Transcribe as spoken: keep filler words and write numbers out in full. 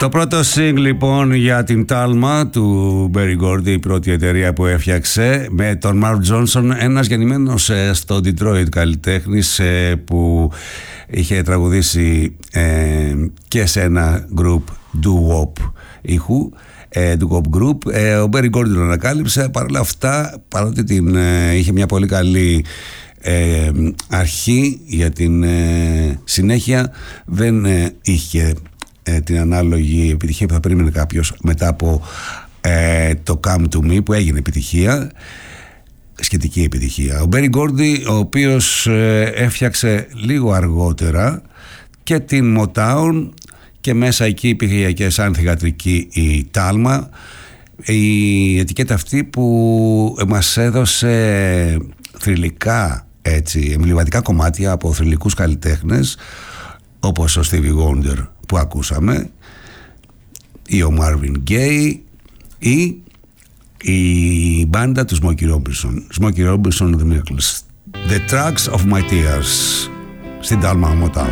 Το πρώτο single λοιπόν για την Τάλμα του Berry Gordy, η πρώτη εταιρεία που έφτιαξε, με τον Marv Johnson, ένας γεννημένος στο Detroit καλλιτέχνης που είχε τραγουδήσει ε, και σε ένα group doo-wop ήχου, ε, doo-wop group. ε, ο Berry Gordy τον ανακάλυψε. Παρ' όλα αυτά, παρότι την, ε, είχε μια πολύ καλή ε, αρχή, για την ε, συνέχεια δεν ε, είχε Ε, την ανάλογη επιτυχία που θα περίμενε κάποιος μετά από ε, το Come To Me, που έγινε επιτυχία, σχετική επιτυχία. Ο Berry Gordy, ο οποίος ε, έφτιαξε λίγο αργότερα και την Motown, και μέσα εκεί υπήρχε και σαν θυγατρική η Τάλμα, η ετικέτα αυτή που μας έδωσε θρυλικά, έτσι, εμβληματικά κομμάτια από θρυλικούς καλλιτέχνες όπως ο Stevie Wonder που ακούσαμε, ή ο Marvin Gaye, ή η μπάντα του Smokey Robinson, Smokey Robinson and the Miracles. The Tracks of My Tears, στην Dalma Motown.